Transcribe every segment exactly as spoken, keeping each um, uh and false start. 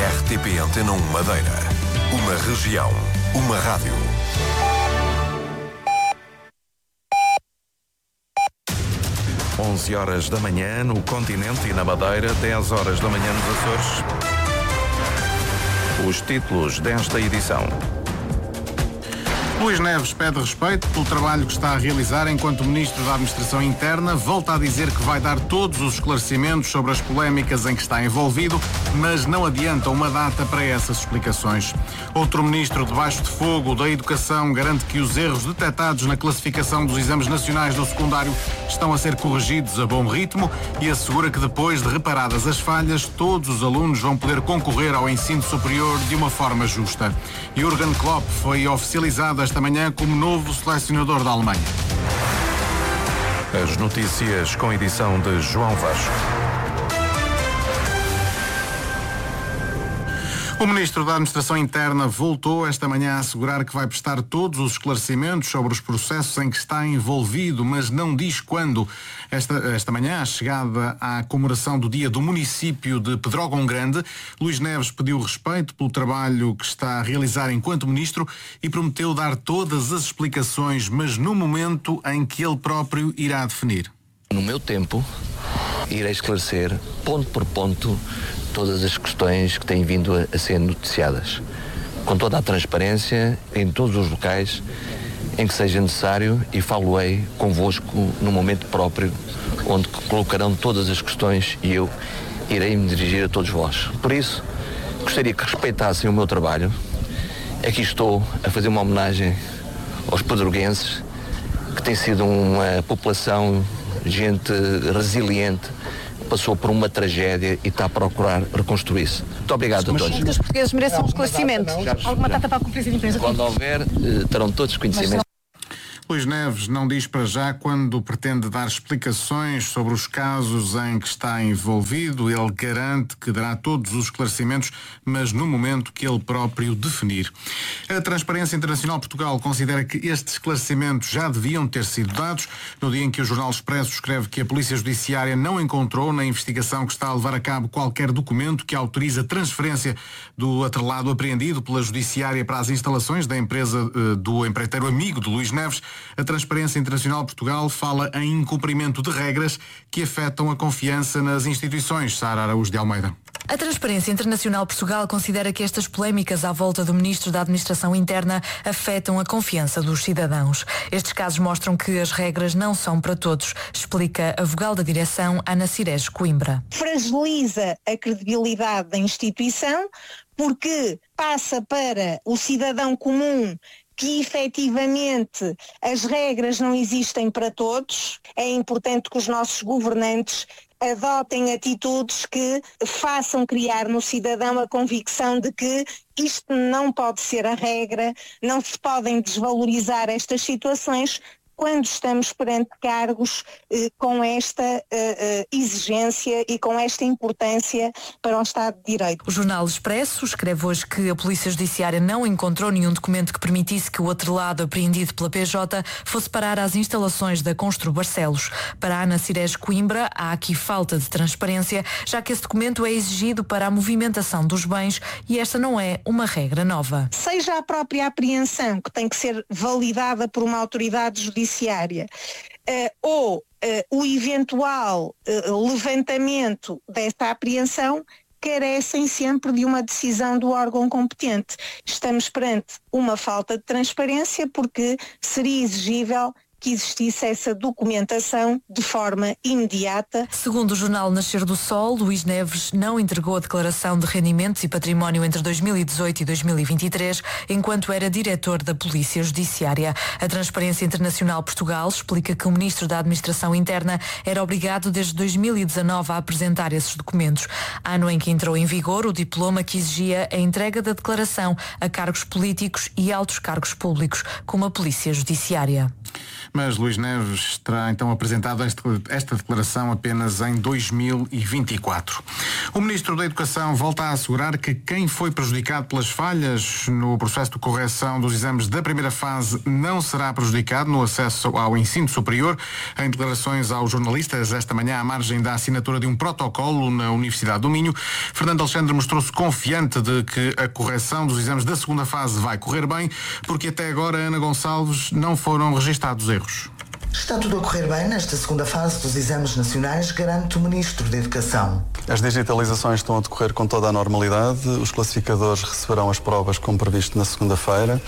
R T P Antena um Madeira. Uma região, uma rádio. onze horas da manhã no continente e na Madeira, dez horas da manhã nos Açores. Os títulos desta edição. Luís Neves pede respeito pelo trabalho que está a realizar enquanto Ministro da Administração Interna. Volta a dizer que vai dar todos os esclarecimentos sobre as polémicas em que está envolvido, mas não adianta uma data para essas explicações. Outro Ministro debaixo de fogo da Educação garante que os erros detectados na classificação dos exames nacionais do secundário estão a ser corrigidos a bom ritmo e assegura que depois de reparadas as falhas, todos os alunos vão poder concorrer ao ensino superior de uma forma justa. Jürgen Klopp foi oficializado esta manhã como novo selecionador da Alemanha. As notícias com edição de João Vasco. O Ministro da Administração Interna voltou esta manhã a assegurar que vai prestar todos os esclarecimentos sobre os processos em que está envolvido, mas não diz quando. Esta, esta manhã, à chegada à comemoração do dia do município de Pedrógão Grande, Luís Neves pediu respeito pelo trabalho que está a realizar enquanto Ministro e prometeu dar todas as explicações, mas no momento em que ele próprio irá definir. No meu tempo, irei esclarecer, ponto por ponto, todas as questões que têm vindo a, a ser noticiadas, com toda a transparência, em todos os locais em que seja necessário, e falo-ei convosco no momento próprio, onde colocarão todas as questões e eu irei me dirigir a todos vós. Por isso, gostaria que respeitassem o meu trabalho. Aqui estou a fazer uma homenagem aos pedroguenses, que tem sido uma população, gente resiliente, passou por uma tragédia e está a procurar reconstruir-se. Muito obrigado a todos. Os portugueses merecem um esclarecimento. Alguma data para a conferência de imprensa? Quando houver, terão todos conhecimento. Luís Neves não diz para já quando pretende dar explicações sobre os casos em que está envolvido. Ele garante que dará todos os esclarecimentos, mas no momento que ele próprio definir. A Transparência Internacional Portugal considera que estes esclarecimentos já deviam ter sido dados no dia em que o Jornal Expresso escreve que a Polícia Judiciária não encontrou na investigação que está a levar a cabo qualquer documento que autorize a transferência do atrelado apreendido pela Judiciária para as instalações da empresa uh, do empreiteiro amigo de Luís Neves. A Transparência Internacional Portugal fala em incumprimento de regras que afetam a confiança nas instituições. Sara Araújo de Almeida. A Transparência Internacional Portugal considera que estas polémicas à volta do Ministro da Administração Interna afetam a confiança dos cidadãos. Estes casos mostram que as regras não são para todos, explica a vogal da direção, Ana Cirés Coimbra. Fragiliza a credibilidade da instituição porque passa para o cidadão comum que efetivamente as regras não existem para todos. É importante que os nossos governantes adotem atitudes que façam criar no cidadão a convicção de que isto não pode ser a regra, não se podem desvalorizar estas situações quando estamos perante cargos eh, com esta eh, eh, exigência e com esta importância para o Estado de Direito. O Jornal Expresso escreve hoje que a Polícia Judiciária não encontrou nenhum documento que permitisse que o atrelado apreendido pela P J fosse parar às instalações da Constru Barcelos. Para Ana Cirés Coimbra, há aqui falta de transparência, já que esse documento é exigido para a movimentação dos bens e esta não é uma regra nova. Seja a própria apreensão, que tem que ser validada por uma autoridade judiciária, Uh, ou uh, o eventual uh, levantamento desta apreensão, carecem sempre de uma decisão do órgão competente. Estamos perante uma falta de transparência porque seria exigível que existisse essa documentação de forma imediata. Segundo o jornal Nascer do Sol, Luís Neves não entregou a declaração de rendimentos e património entre dois mil e dezoito e dois mil e vinte e três, enquanto era diretor da Polícia Judiciária. A Transparência Internacional Portugal explica que o Ministro da Administração Interna era obrigado desde dois mil e dezanove a apresentar esses documentos, ano em que entrou em vigor o diploma que exigia a entrega da declaração a cargos políticos e altos cargos públicos, como a Polícia Judiciária. Mas Luís Neves terá então apresentado esta, esta declaração apenas em dois mil e vinte e quatro. O Ministro da Educação volta a assegurar que quem foi prejudicado pelas falhas no processo de correção dos exames da primeira fase não será prejudicado no acesso ao ensino superior. Em declarações aos jornalistas esta manhã à margem da assinatura de um protocolo na Universidade do Minho, Fernando Alexandre mostrou-se confiante de que a correção dos exames da segunda fase vai correr bem, porque até agora, Ana Gonçalves, não foram registados erros. Está tudo a correr bem nesta segunda fase dos exames nacionais, garante o Ministro da Educação. As digitalizações estão a decorrer com toda a normalidade. Os classificadores receberão as provas como previsto na segunda-feira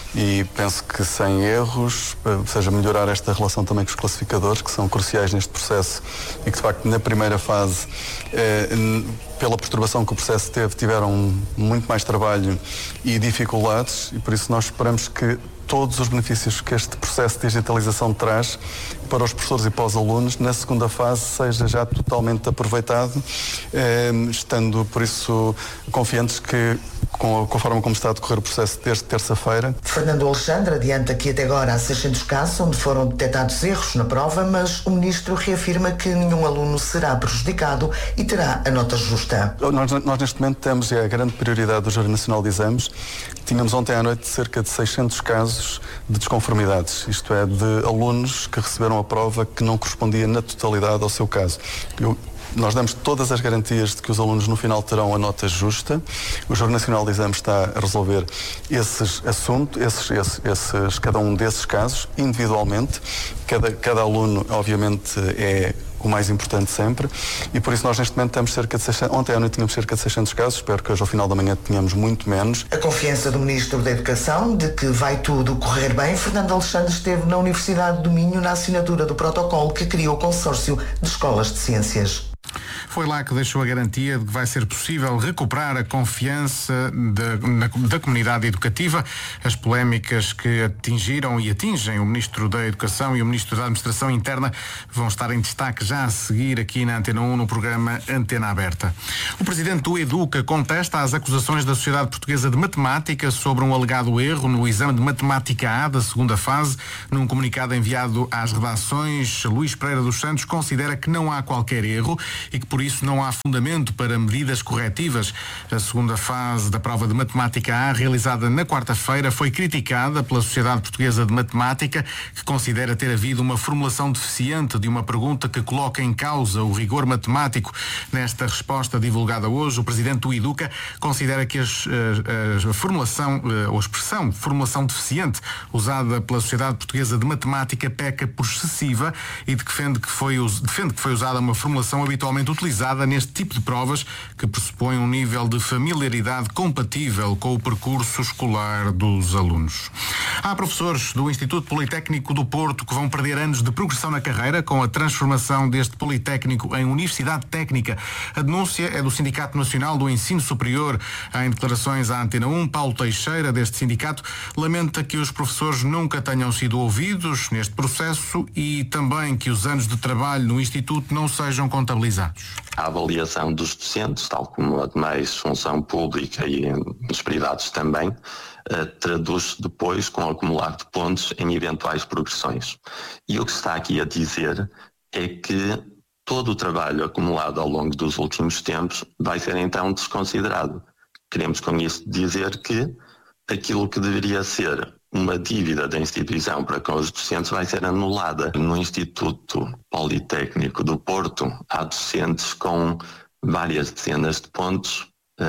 e penso que sem erros, ou seja, melhorar esta relação também com os classificadores, que são cruciais neste processo e que de facto na primeira fase, eh, pela perturbação que o processo teve, tiveram muito mais trabalho e dificuldades, e por isso nós esperamos que todos os benefícios que este processo de digitalização traz para os professores e para os alunos, na segunda fase, seja já totalmente aproveitado, eh, estando, por isso, confiantes que, com a, com a forma como está a decorrer o processo desde terça-feira. Fernando Alexandre adianta que até agora há seiscentos casos onde foram detectados erros na prova, mas o Ministro reafirma que nenhum aluno será prejudicado e terá a nota justa. Nós, nós neste momento temos, é a grande prioridade do Júri Nacional de Exames, tínhamos ontem à noite cerca de seiscentos casos de desconformidades, isto é, de alunos que receberam a prova que não correspondia na totalidade ao seu caso. Eu, Nós damos todas as garantias de que os alunos no final terão a nota justa. O Júri Nacional de Exames está a resolver esses assuntos, esses, esses, esses, cada um desses casos, individualmente. Cada, cada aluno, obviamente, é o mais importante sempre, e por isso nós neste momento temos cerca de seiscentos, ontem à noite tínhamos cerca de seiscentos casos, espero que hoje ao final da manhã tenhamos muito menos. A confiança do Ministro da Educação de que vai tudo correr bem. Fernando Alexandre esteve na Universidade do Minho na assinatura do protocolo que criou o consórcio de escolas de ciências. Foi lá que deixou a garantia de que vai ser possível recuperar a confiança da, na, da comunidade educativa. As polémicas que atingiram e atingem o Ministro da Educação e o Ministro da Administração Interna vão estar em destaque já a seguir aqui na Antena um, no programa Antena Aberta. O Presidente do Educa contesta as acusações da Sociedade Portuguesa de Matemática sobre um alegado erro no exame de Matemática A da segunda fase. Num comunicado enviado às redações, Luís Pereira dos Santos considera que não há qualquer erro e que por isso não há fundamento para medidas corretivas. A segunda fase da prova de Matemática A, realizada na quarta-feira, foi criticada pela Sociedade Portuguesa de Matemática, que considera ter havido uma formulação deficiente de uma pergunta que coloca em causa o rigor matemático. Nesta resposta divulgada hoje, o Presidente do Educa considera que as, a, a formulação, ou a expressão formulação deficiente usada pela Sociedade Portuguesa de Matemática peca por excessiva e defende que foi, defende que foi usada uma formulação habitualmente utilizada neste tipo de provas que pressupõe um nível de familiaridade compatível com o percurso escolar dos alunos. Há professores do Instituto Politécnico do Porto que vão perder anos de progressão na carreira com a transformação deste Politécnico em Universidade Técnica. A denúncia é do Sindicato Nacional do Ensino Superior. Em declarações à Antena um, Paulo Teixeira, deste sindicato, lamenta que os professores nunca tenham sido ouvidos neste processo e também que os anos de trabalho no Instituto não sejam contabilizados. A avaliação dos docentes, tal como a demais função pública e as prioridades também, uh, traduz-se depois com o acumular de pontos em eventuais progressões. E o que se está aqui a dizer é que todo o trabalho acumulado ao longo dos últimos tempos vai ser então desconsiderado. Queremos com isso dizer que aquilo que deveria ser uma dívida da instituição para com os docentes vai ser anulada. No Instituto Politécnico do Porto há docentes com várias dezenas de pontos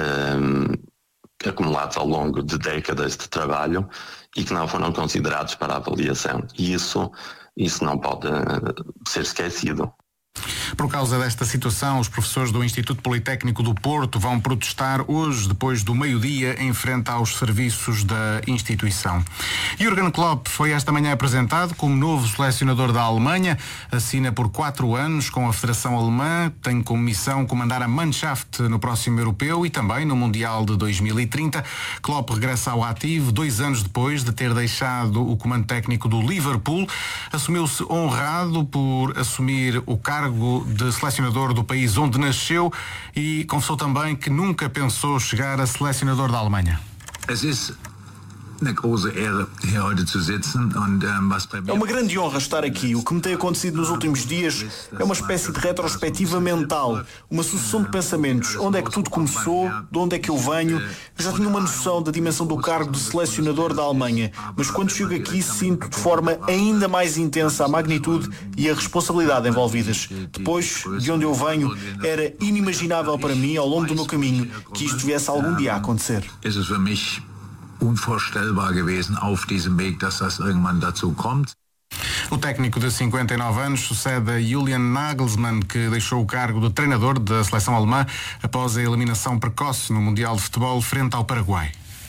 um, acumulados ao longo de décadas de trabalho e que não foram considerados para a avaliação. E isso, isso não pode ser esquecido. Por causa desta situação, os professores do Instituto Politécnico do Porto vão protestar hoje, depois do meio-dia, em frente aos serviços da instituição. Jürgen Klopp foi esta manhã apresentado como novo selecionador da Alemanha. Assina por quatro anos com a Federação Alemã. Tem como missão comandar a Mannschaft no próximo Europeu e também no Mundial de dois mil e trinta. Klopp regressa ao ativo dois anos depois de ter deixado o comando técnico do Liverpool. Assumiu-se honrado por assumir o cargo de selecionador do país onde nasceu e confessou também que nunca pensou chegar a selecionador da Alemanha. Es ist É uma grande honra estar aqui. O que me tem acontecido nos últimos dias é uma espécie de retrospectiva mental, uma sucessão de pensamentos. Onde é que tudo começou? De onde é que eu venho? Eu já tinha uma noção da dimensão do cargo de selecionador da Alemanha, mas quando chego aqui sinto de forma ainda mais intensa a magnitude e a responsabilidade envolvidas. Depois, de onde eu venho, era inimaginável para mim, ao longo do meu caminho, que isto viesse algum dia a acontecer. Unvorstellbar gewesen auf diesem Weg, dass das irgendwann dazu kommt. O técnico de cinquenta e nove anos sucede a Julian Nagelsmann, que deixou o cargo de treinador da seleção alemã após a eliminação precoce no Mundial de Futebol frente ao Paraguai.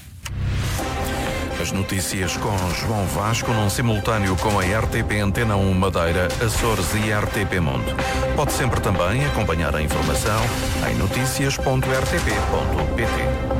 As notícias com João Vasco num simultâneo com a R T P Antena um Madeira, Açores e R T P Mundo. Pode sempre também acompanhar a informação em noticias ponto r t p ponto p t.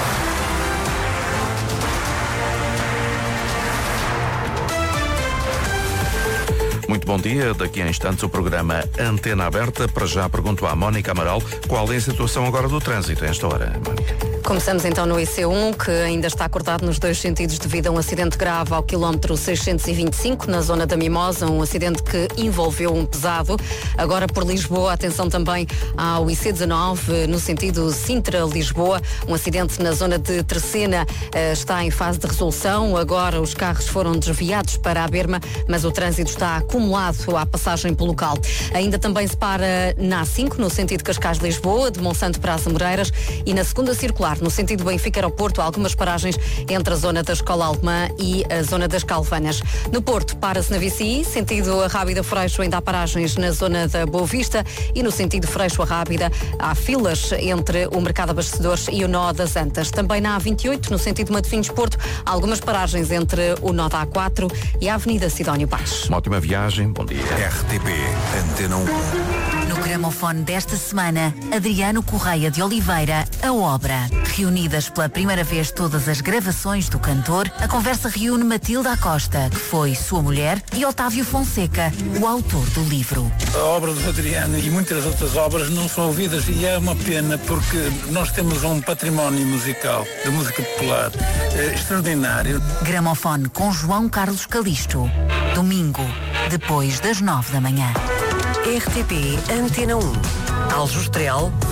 Muito bom dia. Daqui a instantes o programa Antena Aberta. Para já pergunto à Mónica Amaral qual é a situação agora do trânsito a esta hora, Mónica. Começamos então no I C um, que ainda está cortado nos dois sentidos devido a um acidente grave ao quilómetro seiscentos e vinte e cinco, na zona da Mimosa, um acidente que envolveu um pesado. Agora por Lisboa, atenção também ao I C dezanove, no sentido Sintra-Lisboa, um acidente na zona de Terceira está em fase de resolução. Agora os carros foram desviados para a berma, mas o trânsito está acumulado à passagem pelo local. Ainda também se para na A cinco, no sentido Cascais-Lisboa, de Monsanto para as Amoreiras, e na segunda circular, no sentido Benfica-Aeroporto, há algumas paragens entre a zona da Escola Alemã e a zona das Calvanas. No Porto, para-se na V C I, sentido a Rábida-Freixo, ainda há paragens na zona da Boa Vista, e no sentido Freixo-Rábida há filas entre o Mercado Abastecedores e o Nó das Antas. Também na A vinte e oito, no sentido Matosinhos-Porto, há algumas paragens entre o Nó da A quatro e a Avenida Sidónio Paz. Uma ótima viagem, bom dia. R T P Antena um. No gramofone desta semana, Adriano Correia de Oliveira, A Obra. Reunidas pela primeira vez todas as gravações do cantor, a conversa reúne Matilda Acosta, que foi sua mulher, e Otávio Fonseca, o autor do livro. A obra do Adriano e muitas outras obras não são ouvidas, e é uma pena porque nós temos um património musical, de música popular, eh, extraordinário. Gramofone com João Carlos Calisto. Domingo, depois das nove da manhã. R T P Antena um. Aljustrel,